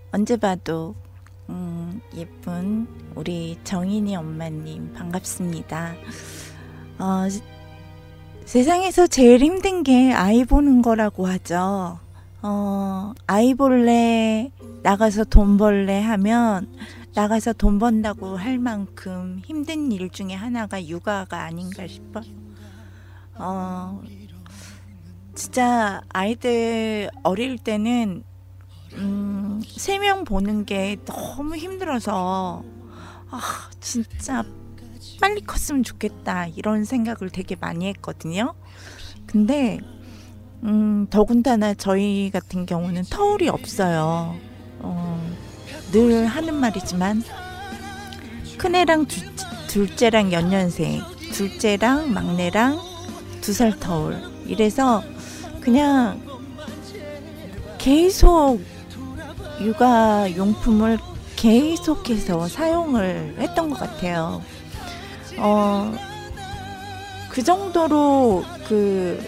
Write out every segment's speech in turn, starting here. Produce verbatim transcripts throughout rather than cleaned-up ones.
언제 봐도 음, 예쁜 우리 정인이 엄마님 반갑습니다. 어, 세상에서 제일 힘든 게 아이 보는 거라고 하죠. 어, 아이 볼래, 나가서 돈 벌래 하면 나가서 돈 번다고 할 만큼 힘든 일 중에 하나가 육아가 아닌가 싶어요. 어, 진짜 아이들 어릴 때는 음, 세 명 보는 게 너무 힘들어서 아, 진짜 빨리 컸으면 좋겠다 이런 생각을 되게 많이 했거든요. 근데 음, 더군다나 저희 같은 경우는 터울이 없어요. 어, 늘 하는 말이지만 큰애랑 두, 둘째랑 연년생, 둘째랑 막내랑 두 살 터울. 이래서 그냥 계속 육아 용품을 계속해서 사용을 했던 것 같아요. 어, 그 정도로 그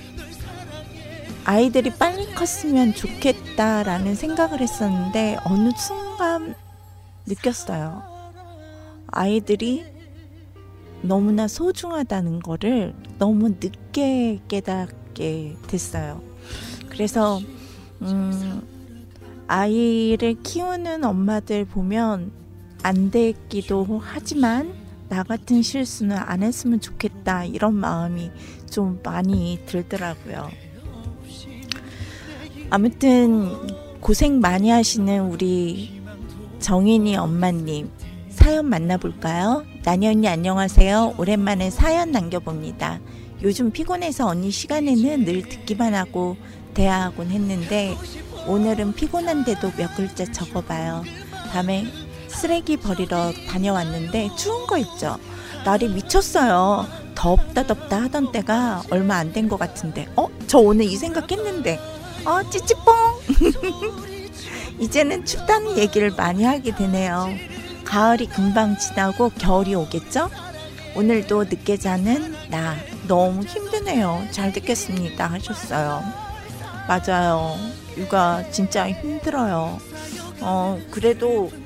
아이들이 빨리 컸으면 좋겠다라는 생각을 했었는데 어느 순간 느꼈어요. 아이들이 너무나 소중하다는 거를 너무 늦게 깨닫게 됐어요. 그래서 음, 아이를 키우는 엄마들 보면 안 됐기도 하지만 나 같은 실수는 안 했으면 좋겠다 이런 마음이 좀 많이 들더라고요. 아무튼 고생 많이 하시는 우리 정인이 엄마님 사연 만나볼까요? 나니 언니 안녕하세요. 오랜만에 사연 남겨봅니다. 요즘 피곤해서 언니 시간에는 늘 듣기만 하고 대화하곤 했는데 오늘은 피곤한데도 몇 글자 적어봐요. 밤에 쓰레기 버리러 다녀왔는데 추운 거 있죠? 날이 미쳤어요. 덥다 덥다 하던 때가 얼마 안 된 것 같은데 어? 저 오늘 이 생각했는데 어? 찌찌뽕! 이제는 춥다는 얘기를 많이 하게 되네요. 가을이 금방 지나고 겨울이 오겠죠? 오늘도 늦게 자는 나 너무 힘드네요. 잘 듣겠습니다 하셨어요. 맞아요. 육아 진짜 힘들어요. 어, 그래도